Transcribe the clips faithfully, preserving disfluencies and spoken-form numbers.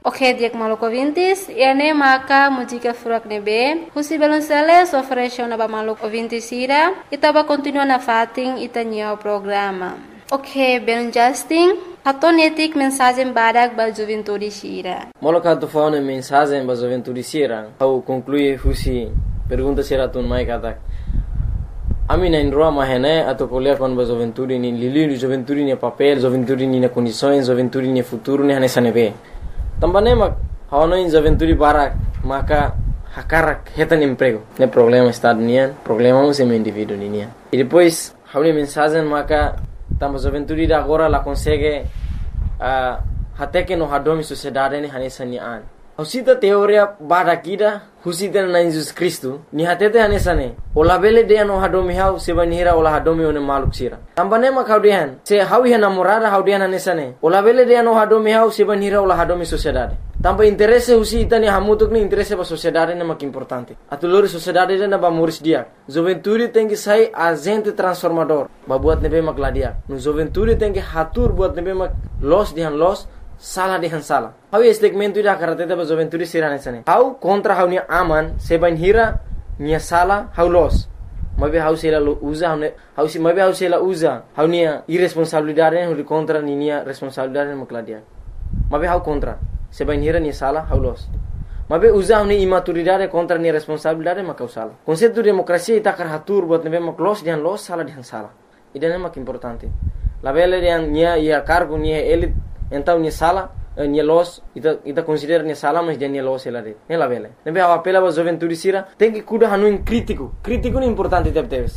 Ok, dia maluco ouvintes, e ane maka música furak nebe, husi belum sele oferece na maluco ouvintes ira, itaba continua na fating itanya o programa. Ok, belum Justin, hatonetik mensagem badak ba juventude sira. Moloka tu fauna mensagem ba juventude sira, au conclui husi pergunta sira tun mai katak. Ami na indroa mahene atau kuliah kon ba juventude ni lili juventude ni papel, juventude ni na condições, juventude ni futuro ni hane sanebe. Também mak hawano in juventude barak maka hakarak hetan emprego. Ne problema estado nian, problema um sem indivíduo nian. E depois hawni mensagem maka tamba juventude da agora la consegue uh, até que no hadomi sociedade ni hane sanian. Husita teoria barakida husita na Jesus Cristo ni hatete hane sane. Ola bele de no hadomi hau sebanira ola hadomi one maluk sira. Tambane mak haudian se hawi hana morada haudian hane sane. Ola bele de no hadomi hau sebanira ola hadomi sociedade. Tamba interesse husita ni hamutuk ni interesse ba sociedade ne mak importante. Atulori sociedade na ba moris dia. Juventude tem que sai agente transformador. Ba buat nebe mak ladia. No juventude tem que hatur buat nebe mak los dihan los salah dihan salah. Hau segmento ida karate ba juventude sirane sane. Hau contra hau ni aman seban hira nia salah hau los. Mabe hau sela lo usa hau hau si mabe hau sela usa hau nia irresponsabilidade hau contra ni nia responsabilidade makladia. Mabe hau contra seban hira nia salah hau los. Mabe usa hau ni imaturidade contra nia responsabilidade makau salah. Konsepto demokrasia ita kar hatur buat nebe mak los dihan los salah dihan salah. Ida mak importante. La bele dihan nia ia cargo nia elit então nia sala nia los ita ita considera nia sala mas dia nia los ela de ne la vele nebe a apela ba juventude sira tem que cuida hanu in crítico crítico é importante deve ter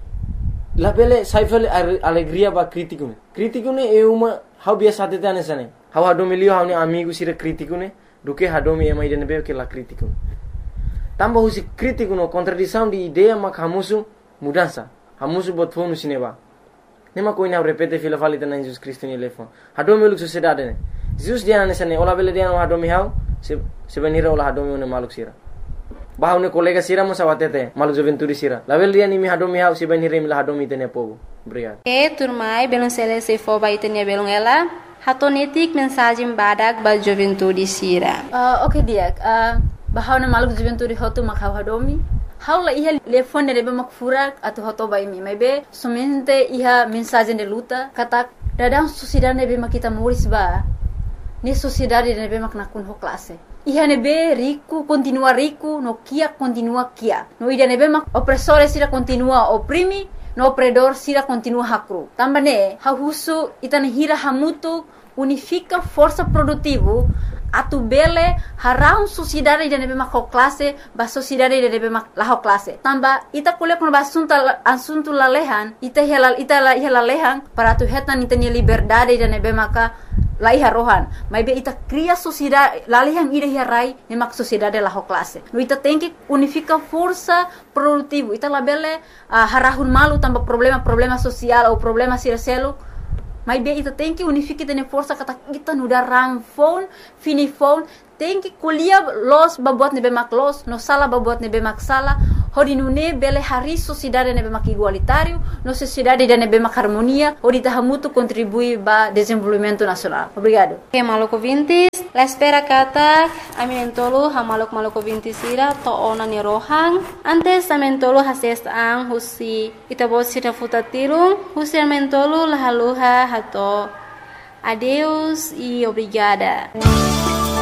la vele sai fele alegria ba crítico ne crítico ne é uma how biasa te tane sane how hado milio how ni amigo sira crítico ne do que hado mi mai de nebe que la crítico tamba husi crítico no contradição de ideia mak hamusu mudança hamusu bot fonu sineba nema ko ina repete fila falita na Jesus Cristo ni lefon hado mi luk sociedade ne Jesus dia na sane ola bele dia no hado mi hau se se venira ola hado mi ne maluk sira ba ne colega sira mo sawatete maluk juventude sira la bele dia ni mi hado mi hau se venira mi la hado mi tene povo obrigado e turmai belum sele se fo ba itenia belum ela hatonetik mensagem badak ba juventude sira uh, okay dia uh, bahau na maluk juventude hotu makau hado mi Haula iha telefone rebe makfurak atau hoto bai mi maybe somente iha mensagem de luta kata dadang sociedade nebe makita muris ba ni sociedade nebe mak nakun ho classe iha nebe rico continua rico no kia continua kia no ida nebe mak opressore sira continua oprimi no opredor sira continua hakru tambane ha husu itana hira hamutu unifica força produtivo atu bele harau sociedade de nebe mak classe ba sociedade de nebe mak la classe tamba ita kuliah kun ba assunto assunto la lehan ita hela ita la hela lehan para tu hetan itani liberdade de nebe maka la iha rohan maybe ita cria sociedade la lehan ida hirai ne mak sociedade la classe no ita tem que unifica força produtivo ita la bele uh, harahun malu tamba problema problema social ou problema siraselo mas bem ita tem que unificar tene força kata kita nuda ram phone fini phone tem que kuliah los babuat nebe mak los no sala babuat nebe mak sala hodi nune bele hari sociedade nebe mak igualitário no sociedade de nebe mak harmonia hodi tahamutu contribui ba desenvolvimento nacional obrigado que maluco vintis la espera kata aminentolo ha maluk maluco vintis ira to ona ni rohang antes amentolo hases ang husi itabot sira futatirung husi amentolo lahaluha hato adeus e obrigada.